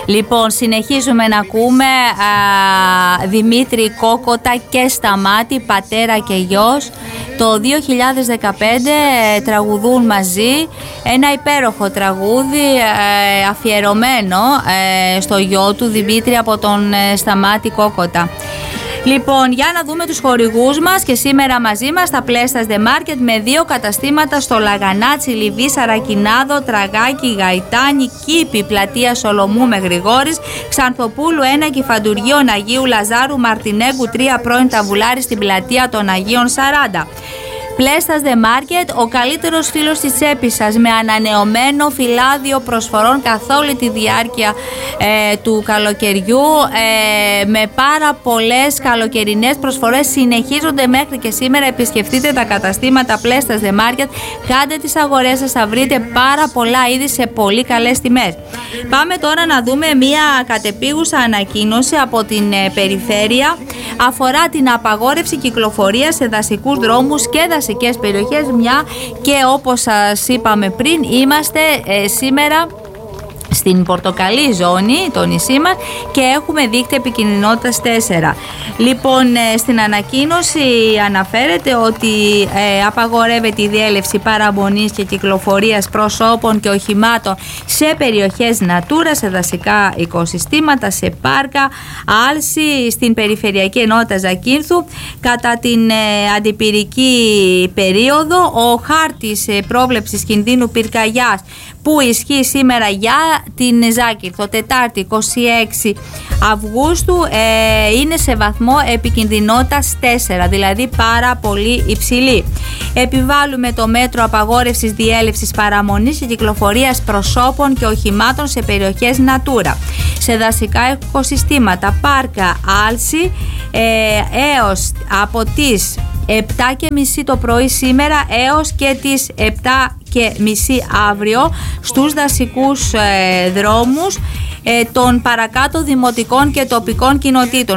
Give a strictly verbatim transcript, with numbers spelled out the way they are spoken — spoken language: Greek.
Λοιπόν, συνεχίζουμε να ακούμε α, Δημήτρη Κόκοτα και Σταμάτη, πατέρα και γιος. Το δύο χιλιάδες δεκαπέντε ε, τραγουδούν μαζί ένα υπέροχο τραγούδι ε, αφιερωμένο ε, στο γιο του Δημήτρη από τον ε, Σταμάτη Κόκοτα. Λοιπόν, για να δούμε τους χορηγούς μας και σήμερα μαζί μας τα Πλέστας The Market με δύο καταστήματα στο Λαγανάτσι, Λιβύη, Σαρακινάδο, Τραγάκι, Γαϊτάνη, Κήπη, Πλατεία Σολομού με Γρηγόρης, Ξανθοπούλου ένα, Κηφαντουργίων Αγίου Λαζάρου, Μαρτινέγκου τρία, πρώην Ταβουλάρη στην Πλατεία των Αγίων σαράντα. Πλέστας The Market, ο καλύτερος φίλος της τσέπης σας, με ανανεωμένο φυλάδιο προσφορών καθ' όλη τη διάρκεια ε, του καλοκαιριού, ε, με πάρα πολλές καλοκαιρινές προσφορές, συνεχίζονται μέχρι και σήμερα. Επισκεφτείτε τα καταστήματα Πλέστας The Market, κάντε τις αγορές σας, θα βρείτε πάρα πολλά είδη σε πολύ καλές τιμές. Πάμε τώρα να δούμε μια κατεπίγουσα ανακοίνωση από την ε, περιφέρεια. Αφορά την απαγόρευση κυκλοφορίας σε δασικούς δρόμους και δασικές περιοχές, μια και όπως σας είπαμε πριν, είμαστε ε, σήμερα στην πορτοκαλί ζώνη, το νησί μας, και έχουμε δίκτυο επικινδυνότητας τέσσερα. Λοιπόν, ε, στην ανακοίνωση αναφέρεται ότι ε, απαγορεύεται η διέλευση, παραμονής και κυκλοφορίας προσώπων και οχημάτων σε περιοχές Natura, σε δασικά οικοσυστήματα, σε πάρκα, άλση, στην περιφερειακή ενότητα Ζακίνθου. Κατά την ε, αντιπυρική περίοδο, ο χάρτης ε, πρόβλεψης κινδύνου πυρκαγιάς που ισχύει σήμερα για την Ζάκυνθο, Τετάρτη είκοσι έξι Αυγούστου, ε, είναι σε βαθμό επικινδυνότητας τέσσερα, δηλαδή πάρα πολύ υψηλή. Επιβάλλουμε το μέτρο απαγόρευσης διέλευσης, παραμονής και κυκλοφορίας προσώπων και οχημάτων σε περιοχές Natura, σε δασικά οικοσυστήματα, πάρκα, άλση, ε, έως από τις επτά και μισή το πρωί σήμερα έως και τις επτά και μισή αύριο στους δασικούς ε, δρόμους ε, των παρακάτω δημοτικών και τοπικών κοινοτήτων.